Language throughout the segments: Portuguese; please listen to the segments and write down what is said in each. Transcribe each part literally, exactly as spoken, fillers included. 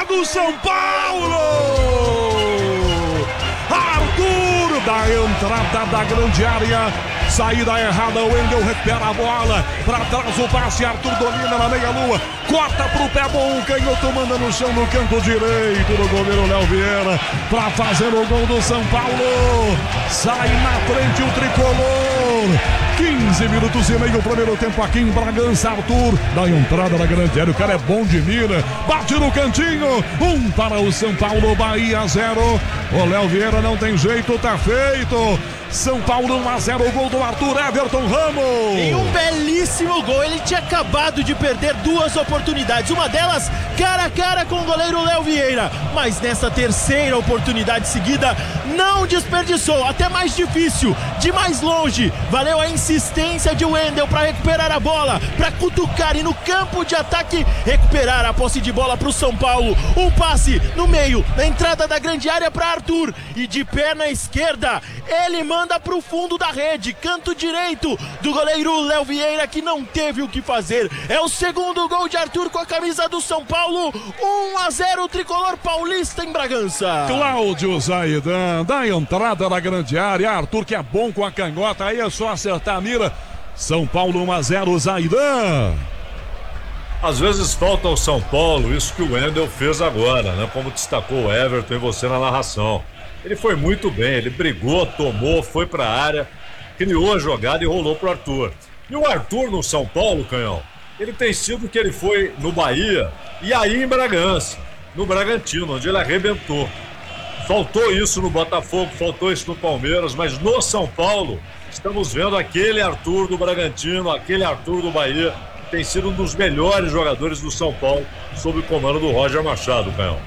do São Paulo! Arthur da entrada da grande área. Saída errada, o Wendel recupera a bola. Pra trás o passe, Arthur domina na meia-lua. Corta pro pé bom, canhoto manda no chão no canto direito do goleiro Léo Vieira. Pra fazer o gol do São Paulo. Sai na frente o tricolor. quinze minutos e meio, primeiro tempo aqui em Bragança. Arthur da entrada da grande área. O cara é bom de mira. Bate no cantinho. Um para o São Paulo, Bahia zero. O Léo Vieira não tem jeito, tá feito. São Paulo um a zero, o gol do Arthur Everton Ramos. Em um belíssimo gol, ele tinha acabado de perder duas oportunidades. Uma delas cara a cara com o goleiro Léo Vieira. Mas nessa terceira oportunidade seguida, não desperdiçou. Até mais difícil, de mais longe. Valeu a insistência de Wendel para recuperar a bola, para cutucar e no campo de ataque recuperar a posse de bola para o São Paulo. Um passe no meio, na entrada da grande área para Arthur. E de perna esquerda, ele manda para o fundo da rede, canto direito do goleiro Léo Vieira, que não teve o que fazer. É o segundo gol de Arthur com a camisa do São Paulo. um a zero, tricolor paulista em Bragança. Cláudio Zaidan, da entrada da grande área. Arthur, que é bom com a canhota, aí é só acertar a mira. São Paulo um a zero, Zaidan. Às vezes falta ao São Paulo isso que o Wendel fez agora, né? Como destacou o Everton e você na narração. Ele foi muito bem, ele brigou, tomou, foi para a área, criou a jogada e rolou para o Arthur. E o Arthur no São Paulo, Canhão, ele tem sido o que ele foi no Bahia e aí em Bragança, no Bragantino, onde ele arrebentou. Faltou isso no Botafogo, faltou isso no Palmeiras, mas no São Paulo estamos vendo aquele Arthur do Bragantino, aquele Arthur do Bahia, que tem sido um dos melhores jogadores do São Paulo, sob o comando do Roger Machado, Canhão.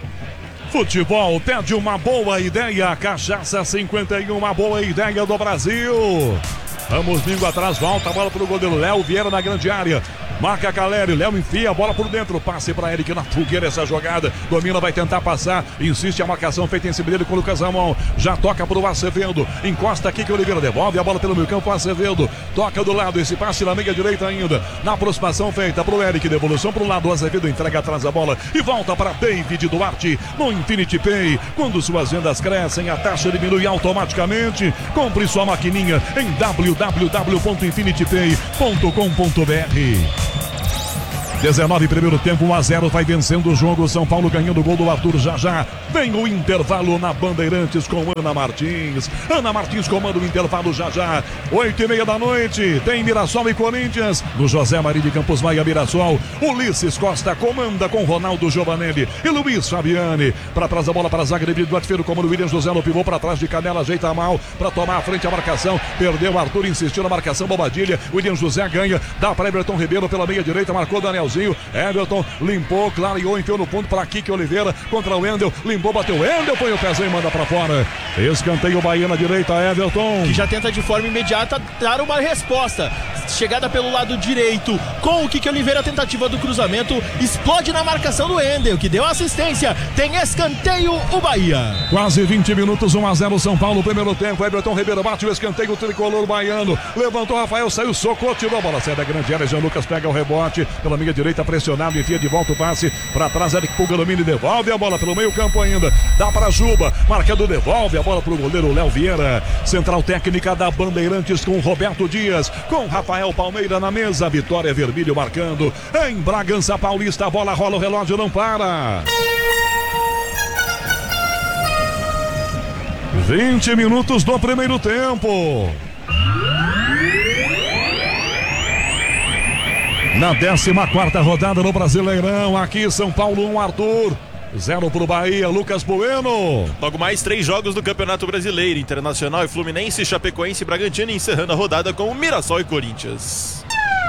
Futebol pede uma boa ideia. Cachaça cinquenta e um, uma boa ideia do Brasil. Ramos Mingo atrás, volta a bola pro goleiro Léo Vieira na grande área. Marca Caleri, Léo enfia a bola por dentro. Passe para Eric na fogueira essa jogada. Domina, vai tentar passar. Insiste a marcação feita em cima dele com o Lucas Ramon. Já toca pro Acevedo. Encosta aqui que o Oliveira devolve a bola pelo meio campo. Acevedo toca do lado. Esse passe na meia direita ainda. Na aproximação feita pro Eric. Devolução pro lado. O Acevedo entrega atrás a bola e volta para David Duarte no Infinity Pay. Quando suas vendas crescem, a taxa diminui automaticamente. Compre sua maquininha em w w w ponto infinity pay ponto com ponto b r. dezenove, primeiro tempo, um a zero, vai vencendo o jogo. São Paulo ganhando o gol do Arthur já já. Vem o intervalo na Bandeirantes com Ana Martins. Ana Martins comanda o intervalo já já. Oito e meia da noite, tem Mirassol e Corinthians. No José Maria de Campos Maia, Mirassol. Ulisses Costa comanda com Ronaldo Giovanelli e Luiz Fabiani. Para trás a bola para a zaga de Brito Atfeiro, comando o Williams José no pivô. Para trás de Canela, ajeita mal para tomar a frente a marcação. Perdeu, Arthur insistiu na marcação, Bobadilha. Williams José ganha, dá para Everton Ribeiro pela meia direita, marcou Daniel. Everton limpou, clareou, enfiou no ponto para Kike Oliveira contra o Wendel, limpou, bateu, Wendel põe o pezinho e manda para fora. Escanteio Bahia na direita, Everton, que já tenta de forma imediata dar uma resposta. Chegada pelo lado direito com o Kike Oliveira, tentativa do cruzamento, explode na marcação do Wendel, que deu assistência. Tem escanteio o Bahia. Quase vinte minutos, um a zero São Paulo, primeiro tempo. Everton Ribeiro bate o escanteio, o tricolor baiano levantou, Rafael saiu, socou, tirou a bola, sai da grande área. Jean Lucas pega o rebote pela meia direita, pressionado, enfia de volta o passe para trás. Eric Puga domina e devolve a bola pelo meio campo ainda, dá para Juba, marcador devolve a bola para o goleiro Léo Vieira. Central técnica da Bandeirantes com Roberto Dias, com Rafael Palmeira na mesa. Vitória Vermelho marcando em Bragança Paulista. A bola rola, o relógio não para. vinte minutos do primeiro tempo. Na décima quarta rodada no Brasileirão, aqui São Paulo um, Arthur zero pro Bahia, Lucas Bueno. Logo mais três jogos do Campeonato Brasileiro, Internacional e Fluminense, Chapecoense e Bragantino, encerrando a rodada com Mirassol e Corinthians.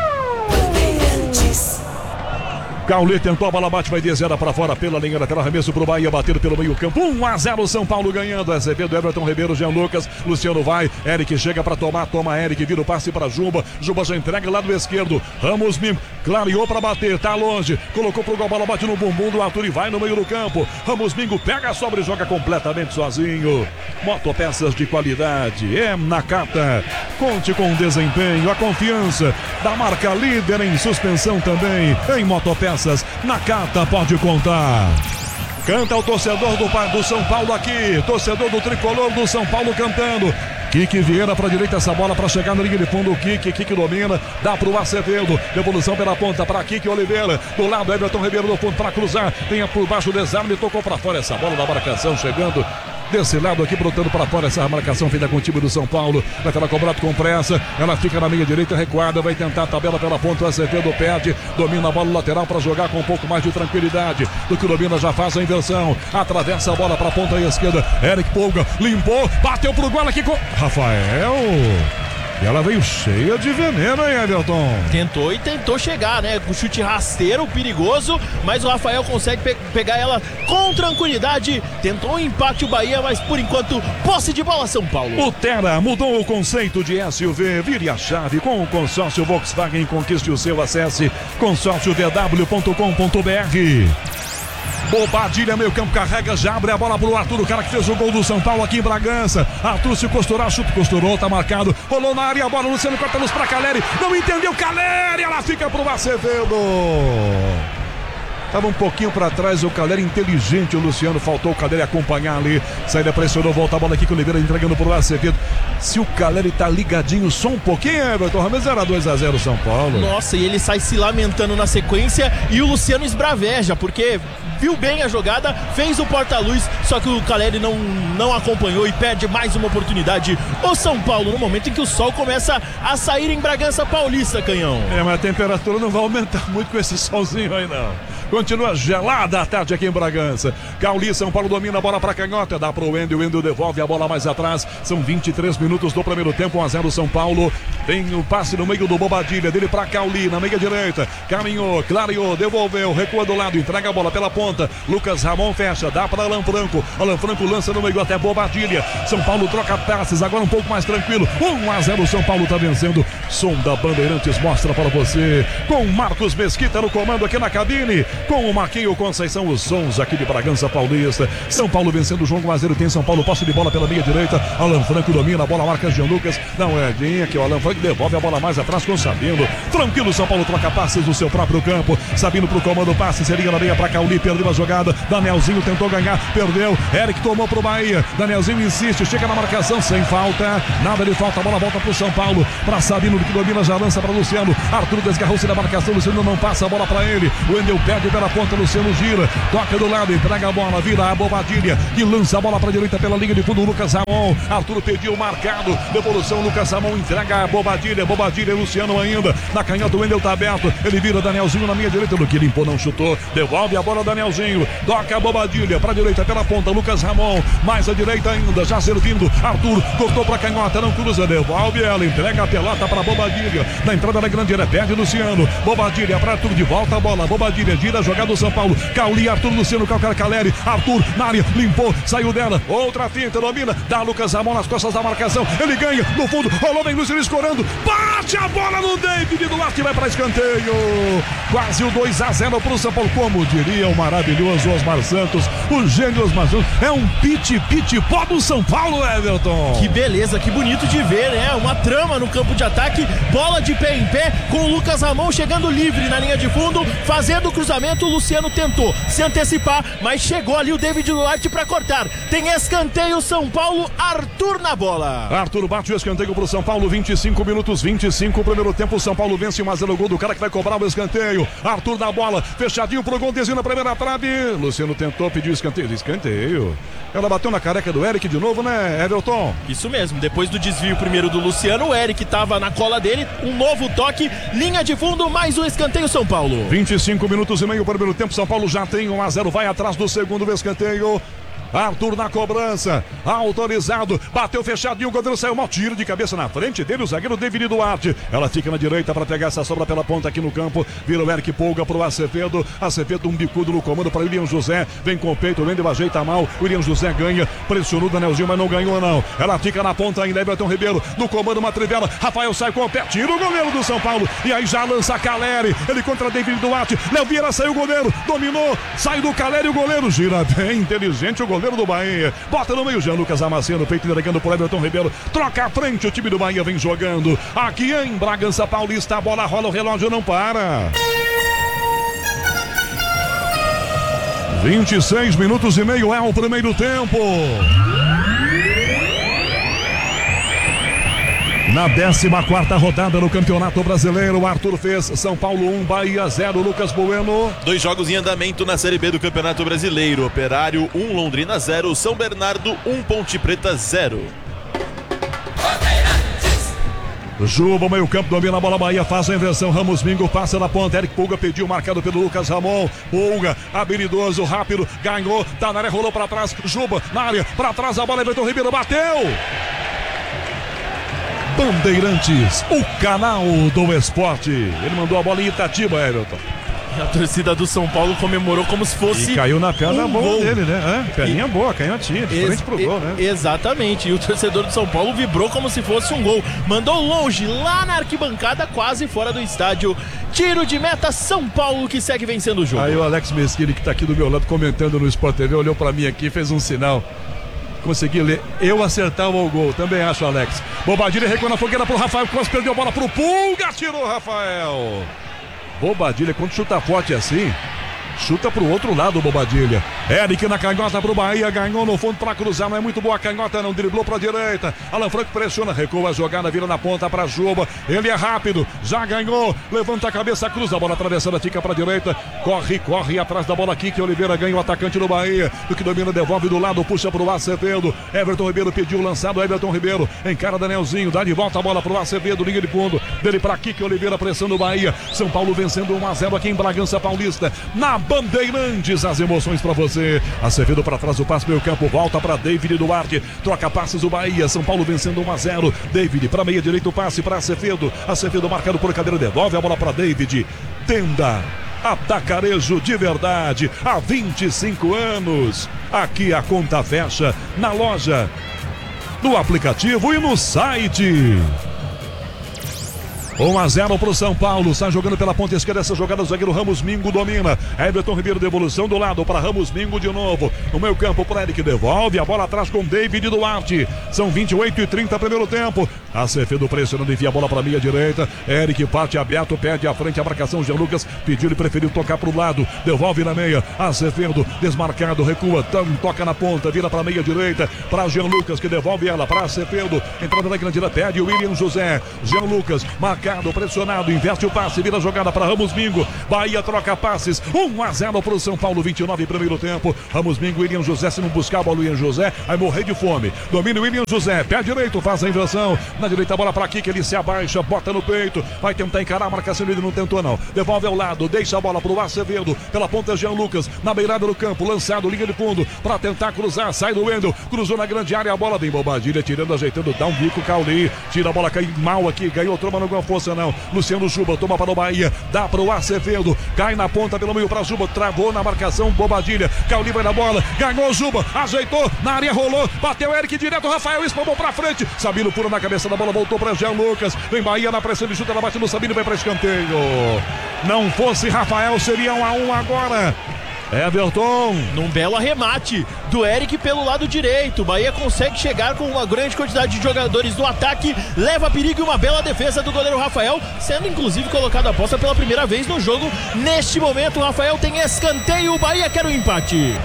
Caulê tentou, a bola bate, vai desviada para fora pela linha lateral, arremesso pro Bahia, bater pelo meio campo, um a zero São Paulo ganhando. Azevedo, Everton Ribeiro, Jean Lucas, Luciano vai, Eric chega para tomar, toma Eric, vira o passe para Juba, Juba já entrega lado esquerdo, Ramos Mingo, clareou para bater, tá longe, colocou pro gol, a bola bate no bumbum do Arthur e vai no meio do campo. Ramos Mingo pega a sobra e joga completamente sozinho. Motopeças de qualidade, é Nakata. Conte com o desempenho, a confiança da marca líder em suspensão também, em motopeças. Nakata pode contar. Canta o torcedor do, do São Paulo aqui. Torcedor do tricolor do São Paulo cantando. Kiki Vieira para a direita, essa bola para chegar na linha de fundo. O Kiki, Kiki domina, dá para o Acevedo. Devolução pela ponta para Kiki Oliveira. Do lado, Everton Ribeiro no fundo para cruzar. Tem por baixo o desarme, tocou para fora essa bola da marcação chegando. Desse lado aqui, brotando para fora essa marcação feita com o time do São Paulo. Vai estar cobrado com pressa. Ela fica na meia direita recuada. Vai tentar a tabela pela ponta. O Acevedo perde. Domina a bola lateral para jogar com um pouco mais de tranquilidade. Do que o Domina já faz a inversão. Atravessa a bola para a ponta esquerda. Eric Polga limpou. Bateu pro gol aqui com Rafael. E ela veio cheia de veneno, hein, Everton? Tentou e tentou chegar, né? Com chute rasteiro, perigoso, mas o Rafael consegue pe pegar ela com tranquilidade. Tentou um empate o Bahia, mas por enquanto, posse de bola São Paulo. O Terra mudou o conceito de S U V. Vire a chave com o consórcio Volkswagen. Conquiste o seu. Acesse consórcio v w ponto com ponto b r. Bobadilha, meio campo, carrega, já abre a bola pro Arthur, o cara que fez o gol do São Paulo aqui em Bragança. Arthur se costurar, chute, costurou, tá marcado. Rolou na área, a bola, Luciano corta luz pra Caleri. Não entendeu, Caleri, ela fica pro Acevedo. Tava um pouquinho para trás o Caleri, inteligente o Luciano, faltou o Caleri acompanhar ali. Saída pressionou, volta a bola aqui com o Oliveira entregando pro Acevedo. Se o Caleri tá ligadinho só um pouquinho, Everton Rames, era dois a zero São Paulo. Nossa, e ele sai se lamentando na sequência e o Luciano esbraveja, porque viu bem a jogada, fez o porta-luz, só que o Caleri não, não acompanhou e perde mais uma oportunidade. O São Paulo, no momento em que o sol começa a sair em Bragança Paulista, Canhão. É, mas a temperatura não vai aumentar muito com esse solzinho aí, não. Continua gelada a tarde aqui em Bragança. Cauli, São Paulo domina a bola para canhota. Dá para o Wendel. O Wendel devolve a bola mais atrás. São vinte e três minutos do primeiro tempo. um a zero São Paulo. Tem o passe no meio do Bobadilha. Dele para Cauli na meia direita. Caminhou, clareou, devolveu. Recua do lado. Entrega a bola pela ponta. Lucas Ramon fecha. Dá para Alan Franco. Alan Franco lança no meio até Bobadilha. São Paulo troca passes. Agora um pouco mais tranquilo. um a zero São Paulo está vencendo. Som da Bandeirantes mostra para você. Com Marcos Mesquita no comando aqui na cabine. Com o Marquinho Conceição, os sons aqui de Bragança Paulista. São Paulo vencendo o João Guazeiro. Tem São Paulo, posse de bola pela meia direita. Alan Franco domina a bola, marca Jean Lucas. Não é Dinha, que o Alan Franco devolve a bola mais atrás com o Sabino. Tranquilo, São Paulo troca passes no seu próprio campo. Sabino pro comando, passe, seria na meia pra Cauli, perdeu a jogada. Danielzinho tentou ganhar, perdeu. Eric tomou pro Bahia. Danielzinho insiste, chega na marcação, sem falta. Nada de falta, a bola volta pro São Paulo. Pra Sabino, que domina, já lança pra Luciano. Arthur desgarrou-se da marcação, Luciano não passa a bola pra ele. O Wendel perde pela ponta, Luciano gira, toca do lado, entrega a bola, vira a Bobadilha e lança a bola para a direita pela linha de fundo, Lucas Ramon. Arthur pediu marcado, devolução, Lucas Ramon entrega a Bobadilha, Bobadilha, Luciano ainda, na canhota o Wendel tá aberto, ele vira Danielzinho na minha direita, no que limpou, não chutou, devolve a bola Danielzinho, toca a Bobadilha para a direita pela ponta, Lucas Ramon, mais à direita ainda, já servindo, Arthur cortou para a canhota, não cruza, devolve ela, entrega a pelota para Bobadilha, na entrada da grande área, perde Luciano, Bobadilha para Arthur, de volta a bola, Bobadilha, gira a jogada do São Paulo, Cauli, Arthur, Luciano, Calcar, Caleri, Arthur, na área, limpou, saiu dela, outra finta, domina, dá Lucas Ramon nas costas da marcação, ele ganha, no fundo, rolou bem, Luciano escorando, bate a bola no David Duarte, vai para escanteio, quase o dois a zero para o São Paulo, como diria o maravilhoso Osmar Santos, o gênio Osmar Santos, é um pit-pit-pó do São Paulo, Everton. Que beleza, que bonito de ver, né, uma trama no campo de ataque, bola de pé em pé, com o Lucas Ramon chegando livre na linha de fundo, fazendo o cruzamento, o Luciano tentou se antecipar, mas chegou ali o David Duarte para cortar. Tem escanteio, São Paulo, Arthur na bola. Arthur bate o escanteio pro São Paulo, vinte e cinco minutos, vinte e cinco, primeiro tempo, São Paulo vence um a zero, gol do cara que vai cobrar o escanteio. Arthur na bola, fechadinho pro gol, desvio na primeira trave. Luciano tentou pedir escanteio, escanteio. Ela bateu na careca do Eric de novo, né, Everton? Isso mesmo, depois do desvio primeiro do Luciano, o Eric tava na cola dele, um novo toque, linha de fundo, mais um escanteio, São Paulo. vinte e cinco minutos e meio, primeiro tempo, São Paulo já tem um a zero, vai atrás do segundo escanteio. Arthur na cobrança, autorizado, bateu fechadinho, o goleiro saiu mal, tiro de cabeça na frente dele, o zagueiro David Duarte. Ela fica na direita para pegar essa sobra pela ponta aqui no campo, vira o Eric Polga pro Acevedo, Acevedo um bicudo no comando para William José, vem com o peito, o Wendel ajeita mal, William José ganha, pressionou o Danielzinho, mas não ganhou não. Ela fica na ponta ainda, Everton Ribeiro, no comando uma trivela, Rafael sai com o pé, tira o goleiro do São Paulo, e aí já lança Caleri, ele contra David Duarte, Léo Vieira saiu o goleiro, dominou, sai do Caleri, o goleiro gira bem inteligente, o goleiro do Bahia, bota no meio, Jean Lucas amacia no peito, entregando por Everton Ribeiro, troca a frente, o time do Bahia vem jogando, aqui em Bragança Paulista, a bola rola, o relógio não para. vinte e seis minutos e meio é o primeiro tempo. Na décima quarta rodada do Campeonato Brasileiro, o Arthur fez São Paulo um, Bahia zero, Lucas Bueno. Dois jogos em andamento na Série B do Campeonato Brasileiro. Operário um, Londrina zero, São Bernardo um, Ponte Preta zero. Juba, meio campo, domina a bola, Bahia faz a inversão, Ramos Mingo passa na ponta, Eric Pulga pediu, marcado pelo Lucas Ramon. Pulga, habilidoso, rápido, ganhou, tá na área, rolou pra trás, Juba na área, pra trás a bola, Everton Ribeiro bateu. Bandeirantes, o canal do esporte. Ele mandou a bola em Itatiba, Everton. E a torcida do São Paulo comemorou como se fosse. E caiu na perna um boa gol dele, né? É, perninha e... boa, canhotinha, de frente pro gol, né? Exatamente. E o torcedor do São Paulo vibrou como se fosse um gol. Mandou longe, lá na arquibancada, quase fora do estádio. Tiro de meta, São Paulo que segue vencendo o jogo. Aí o Alex Mesquini, que tá aqui do meu lado comentando no Sport T V, olhou pra mim aqui e fez um sinal. Consegui ler, eu acertava o gol, também acho, Alex. Bobadilha recua na fogueira pro Rafael, quase perdeu a bola pro Pulga, tirou o Rafael. Bobadilha, quando chuta forte assim, chuta pro outro lado, Bobadilha. Eric na canhota pro Bahia, ganhou no fundo pra cruzar, não é muito boa a canhota, não, driblou pra direita. Alan Franco pressiona, recua a jogada, vira na ponta pra Juba. Ele é rápido, já ganhou, levanta a cabeça, cruza a bola atravessando, fica pra direita. Corre, corre atrás da bola, Kike Oliveira ganha o atacante do Bahia. Do que domina, devolve do lado, puxa pro Acevedo. Everton Ribeiro pediu lançado, Everton Ribeiro encara Danielzinho, dá de volta a bola pro Acevedo, linha de fundo, dele pra Kike Oliveira, pressão do Bahia. São Paulo vencendo um a zero aqui em Bragança Paulista, na Bandeirantes, as emoções pra você. Acevedo pra trás, o passe meio campo, volta pra David Duarte, troca passes o Bahia. São Paulo vencendo um a zero. David pra meia direita, o passe pra Acevedo. Acevedo marcado por Cadeira, devolve a bola pra David. Tenda, atacarejo de verdade, há vinte e cinco anos. Aqui a conta fecha na loja, no aplicativo e no site. um a zero pro São Paulo, está jogando pela ponta esquerda essa jogada, o zagueiro Ramos Mingo domina. Everton Ribeiro, devolução do lado para Ramos Mingo de novo. No meio campo para Eric, devolve a bola atrás com David Duarte. São vinte e oito e trinta primeiro tempo. Acevedo pressionando, envia a bola para a meia direita. Eric parte aberto, perde à frente a marcação. Jean Lucas pediu, ele preferiu tocar para o lado. Devolve na meia. Acevedo desmarcado, recua, toca na ponta, vira para a meia direita. Para Jean Lucas que devolve ela para Acevedo. Entrada na grande área, perde o William José. Jean Lucas marcado, pressionado, investe o passe, vira a jogada para Ramos Mingo. Bahia troca passes. um a zero para o São Paulo, vinte e nove primeiro tempo. Ramos Mingo, William José, se não buscar a bola, William José vai morrer de fome. Domina o William José, pé direito, faz a inversão. Na direita a bola para aqui, que ele se abaixa, bota no peito, vai tentar encarar a marcação, ele não tentou não. Devolve ao lado, deixa a bola para o Acevedo, pela ponta Jean Lucas, na beirada do campo, lançado, linha de fundo, para tentar cruzar, sai do Wendel, cruzou na grande área, a bola vem Bobadilha, tirando, ajeitando, dá um bico, Cauli, tira a bola, cai mal aqui, ganhou, troma, não ganhou força não. Luciano Juba toma para o Bahia, dá para o Acevedo, cai na ponta pelo meio para Juba, travou na marcação, Bobadilha, Cauli vai na bola, ganhou Juba, ajeitou, na área rolou, bateu Eric direto, Rafael espalmou para frente, Sabino pula na cabeça da bola, voltou para Jean Lucas, vem Bahia na pressão de chuta, ela bate no Sabino, vai para escanteio. Não fosse Rafael, seria um a um agora. Everton, num belo arremate do Eric pelo lado direito, Bahia consegue chegar com uma grande quantidade de jogadores no ataque, leva perigo e uma bela defesa do goleiro Rafael, sendo inclusive colocado a posta pela primeira vez no jogo. Neste momento o Rafael tem escanteio, o Bahia quer o empate.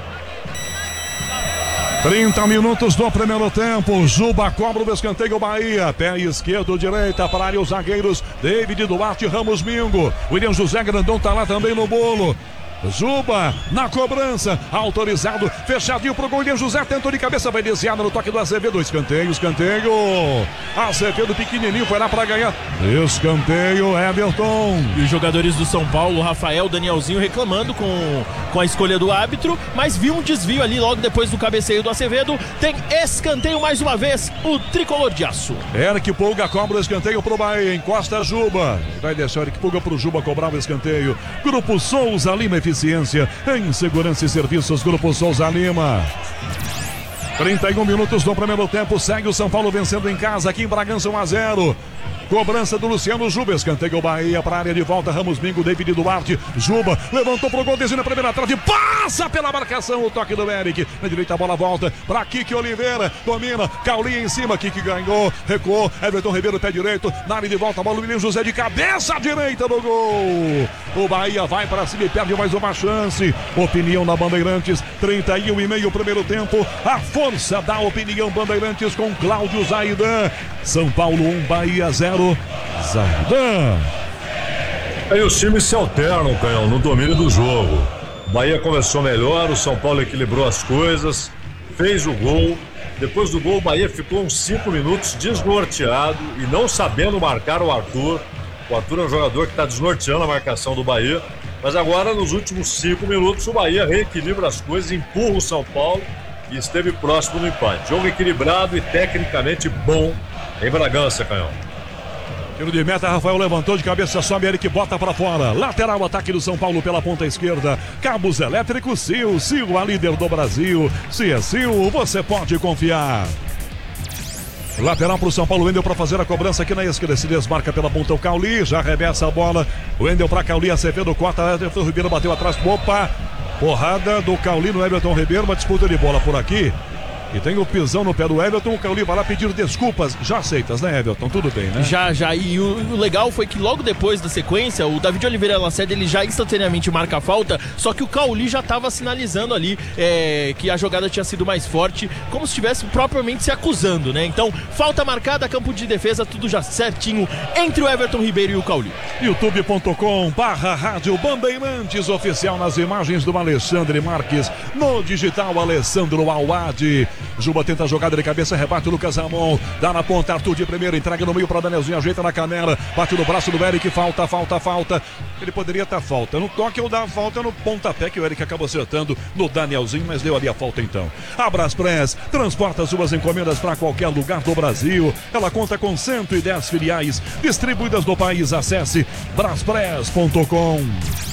trinta minutos do primeiro tempo. Juba cobra o escanteio, Bahia. Pé esquerdo, direita para a área, os zagueiros David Duarte, Ramos Mingo. William José Grandão tá lá também no bolo. Juba na cobrança, autorizado, fechadinho pro gol. William José tentou de cabeça, vai desviado no toque do Acevedo. Escanteio, escanteio. Acevedo pequenininho foi lá para ganhar. Escanteio, Everton. E os jogadores do São Paulo, Rafael, Danielzinho reclamando com, com a escolha do árbitro, mas viu um desvio ali logo depois do cabeceio do Acevedo. Tem escanteio mais uma vez, o tricolor de aço. Eric Pulga cobra o escanteio pro Bahia, encosta Juba. Vai deixar o Eric Pulga pro Juba cobrar o escanteio. Grupo Souza Lima, eficiência em segurança e serviços, Grupo Souza Lima. trinta e um minutos do primeiro tempo, segue o São Paulo vencendo em casa aqui em Bragança, um a zero. Cobrança do Luciano Juba, escanteio Bahia para a área de volta, Ramos Mingo, David Duarte, Juba, levantou pro gol, desenha a primeira trave, passa pela marcação, o toque do Eric, na direita a bola volta para Kiki Oliveira, domina, Cauli em cima, Kiki ganhou, recuou, Everton Ribeiro, pé direito, na área de volta, a bola do William José de cabeça direita do gol, o Bahia vai para cima e perde mais uma chance, opinião na Bandeirantes, trinta e um e meio primeiro tempo, a força da opinião Bandeirantes com Cláudio Zaidan, São Paulo um, Bahia zero, Zaidan. Aí os times se alternam, Canhão, no domínio do jogo. O Bahia começou melhor, o São Paulo equilibrou as coisas, fez o gol. Depois do gol, o Bahia ficou uns cinco minutos desnorteado e não sabendo marcar o Arthur. O Arthur é um jogador que está desnorteando a marcação do Bahia. Mas agora, nos últimos cinco minutos, o Bahia reequilibra as coisas, empurra o São Paulo e esteve próximo do empate. Jogo equilibrado e tecnicamente bom em Bragança, Canhão. Tiro de meta, Rafael levantou de cabeça, sobe ele que bota pra fora. Lateral, ataque do São Paulo pela ponta esquerda. Cabos elétricos, Sil, Sil, a líder do Brasil. Se é Sil, você pode confiar. Lateral pro São Paulo, Wendel para fazer a cobrança aqui na esquerda. Se desmarca pela ponta o Cauli, já arremessa a bola. Wendel pra Cauli, Acevedo, corta. Everton Ribeiro bateu atrás. Opa! Porrada do Cauli no Everton Ribeiro, uma disputa de bola por aqui. E tem o pisão no pé do Everton, o Cauli vai lá pedir desculpas. Já aceitas, né, Everton? Tudo bem, né? Já, já. E o, o legal foi que logo depois da sequência, o David Oliveira Lacerda, ele já instantaneamente marca a falta, só que o Cauli já estava sinalizando ali é, que a jogada tinha sido mais forte, como se estivesse propriamente se acusando, né? Então, falta marcada, campo de defesa, tudo já certinho entre o Everton Ribeiro e o Cauli. youtube ponto com barra Rádio Bandeirantes oficial, nas imagens do Alexandre Marques, no digital Alessandro Awad. Juba tenta a jogada de cabeça, rebate o Lucas Ramon, dá na ponta, Arthur de primeira, entrega no meio para Danielzinho, ajeita na canela, bate no braço do Eric, falta, falta, falta. Ele poderia estar falta no toque ou dar falta no pontapé que o Eric acabou acertando no Danielzinho, mas deu ali a falta então. A Braspress transporta suas encomendas para qualquer lugar do Brasil. Ela conta com cento e dez filiais distribuídas no país. Acesse braspress ponto com.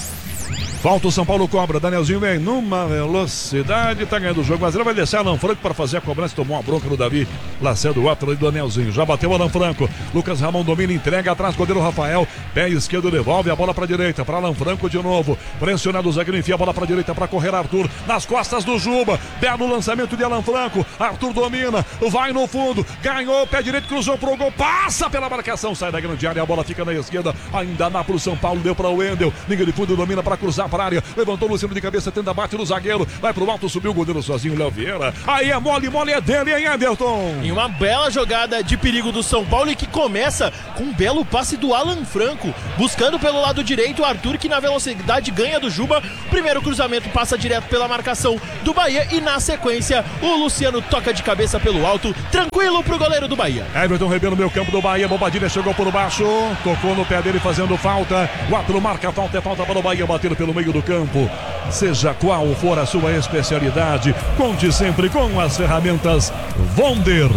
Falta o São Paulo, cobra, Danielzinho vem numa velocidade, tá ganhando o jogo, mas ele vai deixar Alan Franco para fazer a cobrança, tomou uma bronca do Davi, Lacerda, o outro do Danielzinho, já bateu o Alan Franco, Lucas Ramon domina, entrega atrás, goleiro Rafael, pé esquerdo devolve a bola para direita, para Alan Franco de novo, pressionado o zagueiro, enfia a bola para direita para correr Arthur, nas costas do Juba, belo lançamento de Alan Franco, Arthur domina, vai no fundo, ganhou, pé direito, cruzou pro gol, passa pela marcação, sai da grande área, a bola fica na esquerda, ainda dá pro São Paulo, deu para o Wendel, linha de fundo, domina para cruzar para a área, levantou o Luciano de cabeça, tenta bate no zagueiro, vai pro alto, subiu o goleiro sozinho, Léo Vieira, aí é mole, mole é dele, hein, Everton? Em uma bela jogada de perigo do São Paulo e que começa com um belo passe do Alan Franco, buscando pelo lado direito o Arthur, que na velocidade ganha do Juba, primeiro cruzamento passa direto pela marcação do Bahia e na sequência o Luciano toca de cabeça pelo alto, tranquilo pro goleiro do Bahia. Everton Ribeiro no meio campo do Bahia, Bobadilha chegou por baixo, tocou no pé dele fazendo falta, quatro marca falta, é falta para o Bahia bater pelo meio do campo. Seja qual for a sua especialidade, conte sempre com as ferramentas Wonder.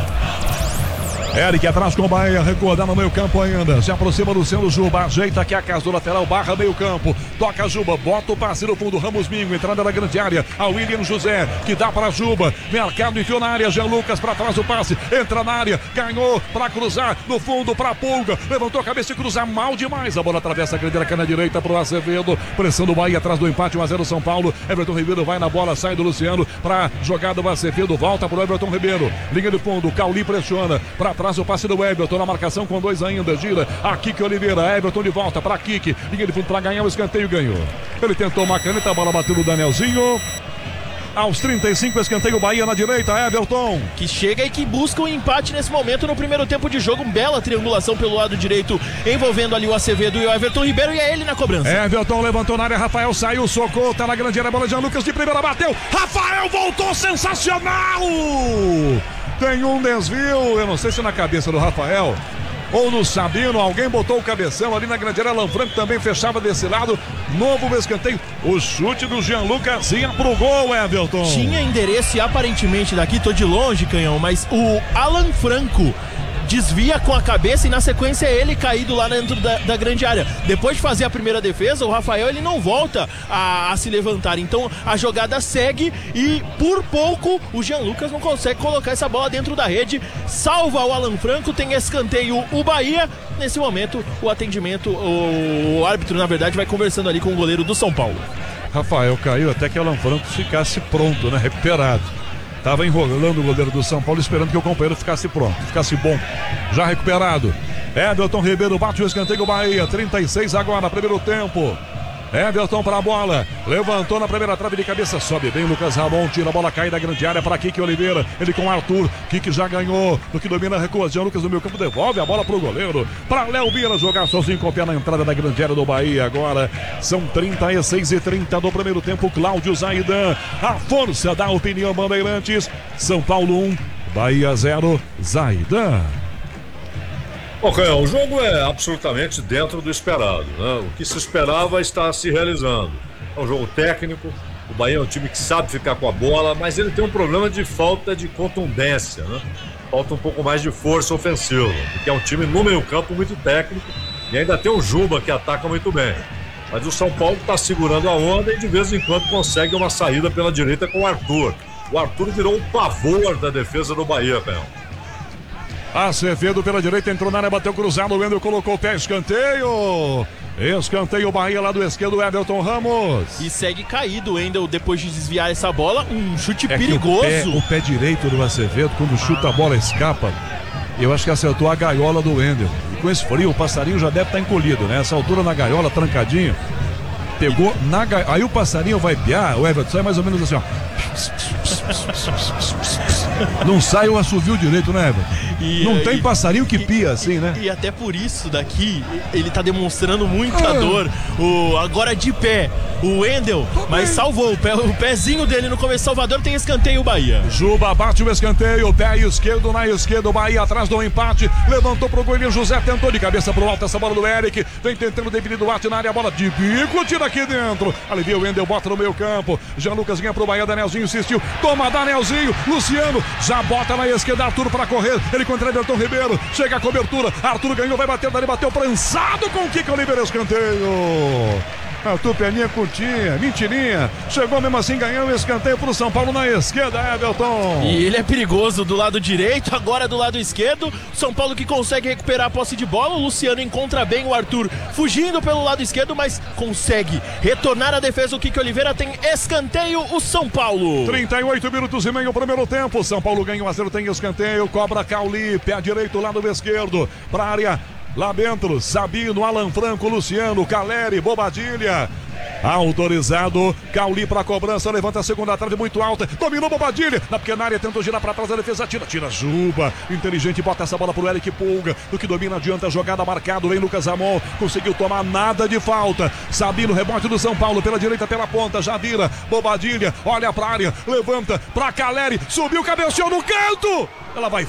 Eric atrás com o Bahia, recordar no meio campo ainda, se aproxima do Luciano Juba, ajeita aqui a casa do lateral, barra meio campo, toca Juba, bota o passe no fundo, Ramos Mingo, entrada na grande área, a William José, que dá para Juba, mercado enfiou na área, Jean Lucas para trás do passe, entra na área, ganhou para cruzar, no fundo para Pulga, levantou a cabeça e cruzar mal demais, a bola atravessa a grande área, na direita para o Acevedo, pressão do Bahia atrás do empate, um a zero São Paulo, Everton Ribeiro vai na bola, sai do Luciano, para jogada do Acevedo, volta para o Everton Ribeiro, linha de fundo, Cauli pressiona, para trás o passe do Everton, na marcação com dois ainda, gira a Kiki Oliveira, Everton de volta para Kiki, linha de fundo para ganhar o escanteio, ganhou. Ele tentou uma caneta, a bola bateu no Danielzinho. Aos trinta e cinco, escanteio Bahia na direita, Everton. Que chega e que busca um empate nesse momento no primeiro tempo de jogo. Uma bela triangulação pelo lado direito, envolvendo ali o Acevedo e o Everton Ribeiro, e é ele na cobrança. Everton levantou na área, Rafael saiu, socou, tá na grande área, bola de Jean Lucas de primeira, bateu. Rafael voltou, sensacional! Tem um desvio, eu não sei se na cabeça do Rafael ou no Sabino, alguém botou o cabeção ali na grande área, Alan Franco também fechava desse lado, novo escanteio, o chute do Jean Lucas ia pro gol, Everton. Tinha endereço e aparentemente daqui, tô de longe, Canhão, mas o Alan Franco desvia com a cabeça e na sequência é ele caído lá dentro da, da grande área. Depois de fazer a primeira defesa, o Rafael ele não volta a, a se levantar. Então a jogada segue e por pouco o Jean Lucas não consegue colocar essa bola dentro da rede. Salva o Alan Franco, tem escanteio o Bahia. Nesse momento o atendimento, o, o árbitro na verdade vai conversando ali com o goleiro do São Paulo. Rafael caiu até que o Alan Franco ficasse pronto, né? Recuperado. Tava enrolando o goleiro do São Paulo, esperando que o companheiro ficasse pronto, ficasse bom. Já recuperado. Everton Ribeiro bate o escanteio Bahia. trinta e seis agora, primeiro tempo. Everton para a bola, levantou na primeira trave de cabeça, sobe bem Lucas Ramon, tira a bola, cai da grande área para Kiki Oliveira, ele com Arthur, Kiki já ganhou, no que domina, recua, Jean Lucas no meio campo, devolve a bola para o goleiro, para Léo Vieira jogar sozinho com o pé na entrada da grande área do Bahia. Agora são trinta e seis e trinta do primeiro tempo. Cláudio Zaidan, a força da opinião Bandeirantes. São Paulo um, Bahia zero, Zaidan. Bom, Canhão, o jogo é absolutamente dentro do esperado, né? O que se esperava está se realizando. É um jogo técnico, o Bahia é um time que sabe ficar com a bola, mas ele tem um problema de falta de contundência, né? Falta um pouco mais de força ofensiva, porque é um time no meio campo muito técnico e ainda tem o Juba que ataca muito bem. Mas o São Paulo está segurando a onda e de vez em quando consegue uma saída pela direita com o Arthur. O Arthur virou um pavor da defesa do Bahia, Canhão. Acevedo pela direita, entrou na área, bateu cruzado, o Wendel colocou o pé, escanteio. Escanteio Bahia lá do esquerdo, Everton Ramos. E segue caído o Wendel depois de desviar essa bola, um chute é perigoso. O pé, o pé direito do Acevedo, quando chuta a bola, escapa. Eu acho que acertou a gaiola do Wendel. E com esse frio, o passarinho já deve estar encolhido, né? Essa altura na gaiola, trancadinho. Pegou na gaiola. Aí o passarinho vai piar, o Everton sai mais ou menos assim, ó. Não sai o assovio direito, né, Everton? E, não tem e, passarinho que pia assim, né? E, e até por isso daqui, ele tá demonstrando muita ah. dor. O, agora de pé, o Wendel, mas salvou. O, pé, o pezinho dele no começo, Salvador, tem escanteio Bahia. Juba bate o escanteio, pé esquerdo na esquerda, o Bahia atrás do empate. Levantou pro goleiro, José tentou de cabeça pro alto essa bola do Eric. Vem tentando definir Duarte na área, a bola de bico, tira aqui dentro. Alivia o Wendel, bota no meio campo. Jean Lucas ganha pro Bahia, Danielzinho insistiu. Toma, Danielzinho, Luciano, já bota na esquerda, Arthur pra correr. Ele contra Everton Ribeiro, chega a cobertura, Arthur ganhou, vai bater, dali bateu prensado com o Kiko Oliveira, escanteio. Arthur perninha curtinha, mentirinha, chegou mesmo assim ganhando o escanteio pro São Paulo na esquerda, Everton. E ele é perigoso do lado direito, agora do lado esquerdo, São Paulo que consegue recuperar a posse de bola, o Luciano encontra bem o Arthur, fugindo pelo lado esquerdo, mas consegue retornar a defesa, o Kiko Oliveira tem escanteio, o São Paulo. trinta e oito minutos e meio, primeiro tempo, São Paulo ganha um a zero, tem escanteio, cobra Cauli, pé direito, lado esquerdo, pra área. Lá dentro, Sabino, Alan Franco, Luciano, Caleri, Bobadilha. Autorizado, Cauli para cobrança, levanta a segunda trave muito alta, dominou Bobadilha, na pequena área, tentou girar para trás, a defesa tira, tira Juba, inteligente, bota essa bola pro Eric Pulga, do que domina, adianta, jogada marcado, vem Lucas Ramon, conseguiu tomar nada de falta, Sabino, rebote do São Paulo, pela direita, pela ponta, já vira, Bobadilha, olha pra área, levanta pra Caleri, subiu, cabeceou no canto, ela vai